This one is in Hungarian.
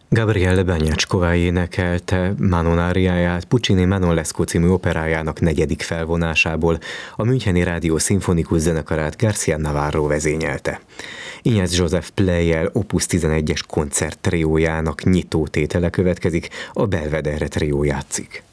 Gabriele Benyácskova énekelte Manon áriáját Puccini Manon Lescaut című operájának 4. felvonásából, a Müncheni Rádió Szimfonikus Zenekarát García Navarro vezényelte. Iñaz József Pleyel Opus 11-es koncerttriójának nyitó tétele következik, a Belvedere trió játszik.